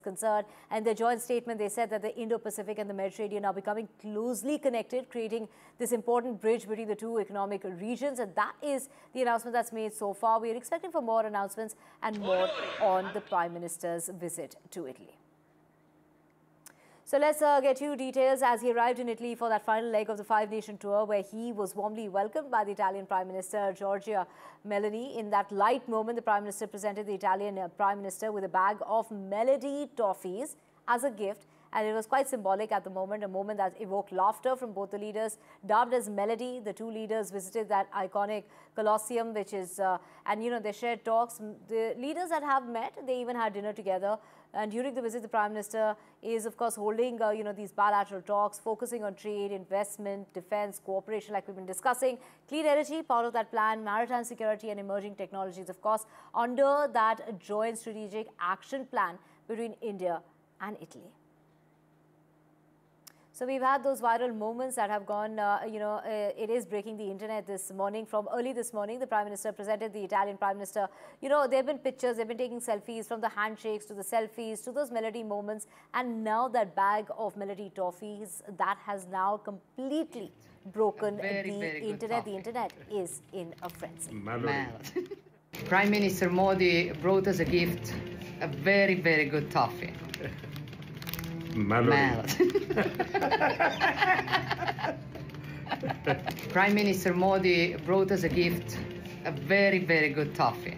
concerned. And their joint statement, they said that the Indo-Pacific and the Mediterranean are becoming closely connected, creating this important bridge between the two economic regions. And that is the announcement that's made so far. We are expecting for more announcements and more on the Prime Minister's visit to Italy. So let's get you details as he arrived in Italy for that final leg of the five-nation tour, where he was warmly welcomed by the Italian Prime Minister Giorgia Meloni. In that light moment, the Prime Minister presented the Italian Prime Minister with a bag of Melody toffees as a gift. And it was quite symbolic at the moment, a moment that evoked laughter from both the leaders. Dubbed as Melody, the two leaders visited that iconic Colosseum, which is, and they shared talks. The leaders that have met, they even had dinner together. And during the visit, the Prime Minister is, of course, holding, these bilateral talks, focusing on trade, investment, defense, cooperation, like we've been discussing. Clean energy, part of that plan, maritime security and emerging technologies, of course, under that joint strategic action plan between India and Italy. So we've had those viral moments that have gone, it is breaking the internet this morning. From early this morning, the Prime Minister presented the Italian Prime Minister. There have been pictures, they've been taking selfies, from the handshakes to the selfies to those Melody moments. And now that bag of Melody toffees, that has now completely broken the internet. The internet is in a frenzy. Prime Minister Modi brought us a gift, a very, very good toffee. Prime Minister Modi brought us a gift, a very, very good toffee.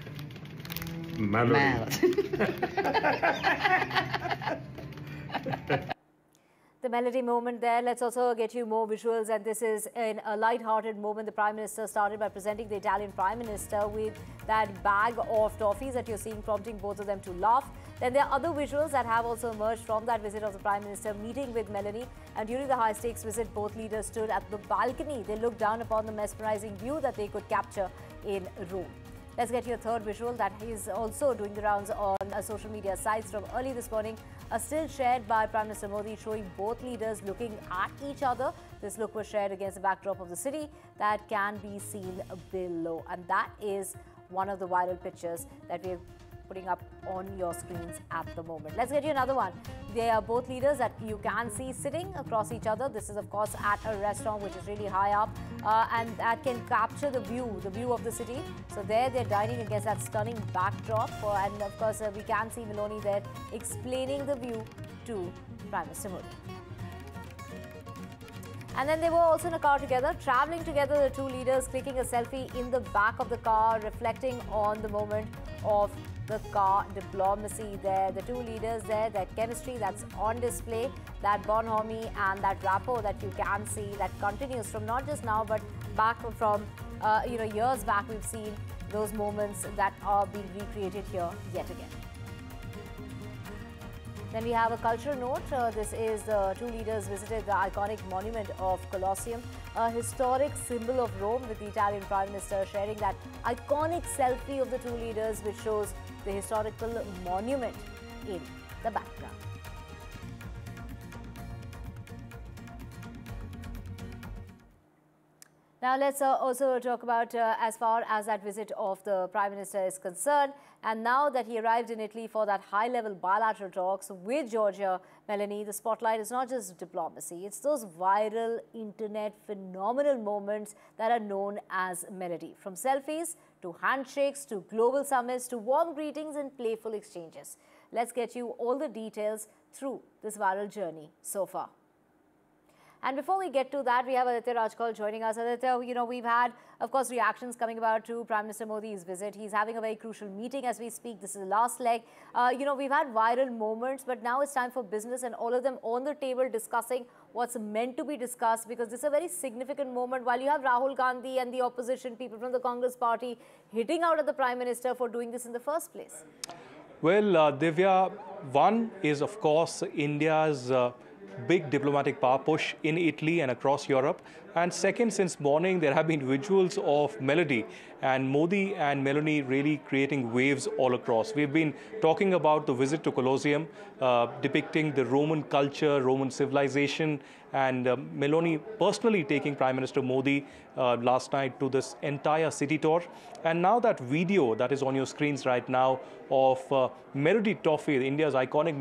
The Melody moment there. Let's also get you more visuals, and this is in a light-hearted moment. The Prime Minister started by presenting the Italian Prime Minister with that bag of toffees that you're seeing, prompting both of them to laugh. Then there are other visuals that have also emerged from that visit of the Prime Minister meeting with Meloni. And during the high-stakes visit, both leaders stood at the balcony. They looked down upon the mesmerizing view that they could capture in Rome. Let's get you a third visual that is also doing the rounds on social media sites from early this morning. A still shared by Prime Minister Modi showing both leaders looking at each other. This look was shared against the backdrop of the city that can be seen below. And that is one of the viral pictures that we're putting up on your screens at the moment. Let's get you another one. They are both leaders that you can see sitting across each other. This is, of course, at a restaurant which is really high up, and that can capture the view of the city. So they're dining against that stunning backdrop, and of course we can see Meloni there explaining the view to Prime Minister Modi. And then they were also in a car together, traveling together, the two leaders clicking a selfie in the back of the car, reflecting on the moment of the car diplomacy there. The two leaders there, that chemistry that's on display, that bonhomie and that rapport that you can see that continues from not just now but back from years back. We've seen those moments that are being recreated here yet again. Then we have a cultural note. This is the two leaders visited the iconic monument of Colosseum, a historic symbol of Rome, with the Italian Prime Minister sharing that iconic selfie of the two leaders, which shows the historical monument in the background. Now let's also talk about as far as that visit of the Prime Minister is concerned. And now that he arrived in Italy for that high-level bilateral talks with Giorgia Meloni, the spotlight is not just diplomacy, it's those viral internet phenomenal moments that are known as Melody. From selfies to handshakes to global summits to warm greetings and playful exchanges. Let's get you all the details through this viral journey so far. And before we get to that, we have Aditya Rajkal joining us. Aditya, we've had, of course, reactions coming about to Prime Minister Modi's visit. He's having a very crucial meeting as we speak. This is the last leg. We've had viral moments, but now it's time for business, and all of them on the table discussing what's meant to be discussed, because this is a very significant moment. While you have Rahul Gandhi and the opposition, people from the Congress party hitting out at the Prime Minister for doing this in the first place. Well, Divya, one is, of course, India's big diplomatic power push in Italy and across Europe. And second, since morning, there have been visuals of Melody and Modi and Meloni really creating waves all across. We've been talking about the visit to Colosseum, depicting the Roman culture, Roman civilization, and Meloni personally taking Prime Minister Modi last night to this entire city tour. And now that video that is on your screens right now of Melody Toffee, India's iconic